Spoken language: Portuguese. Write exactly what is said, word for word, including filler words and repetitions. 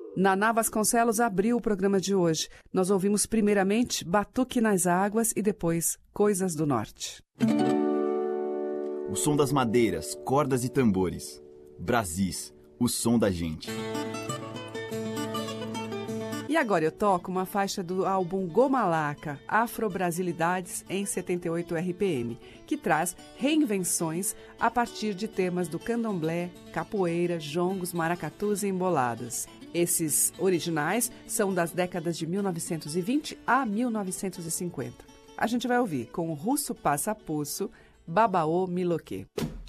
Naná Vasconcelos abriu o programa de hoje. Nós ouvimos primeiramente Batuque nas Águas e depois Coisas do Norte. O som das madeiras, cordas e tambores. Brasis, o som da gente. E agora eu toco uma faixa do álbum Gomalaca, Afro-Brasilidades em setenta e oito R P M, que traz reinvenções a partir de temas do candomblé, capoeira, jongos, maracatus e emboladas. Esses originais são das décadas de mil novecentos e vinte a mil novecentos e cinquenta. A gente vai ouvir com o Russo Passapusso, Babaô Miloquê.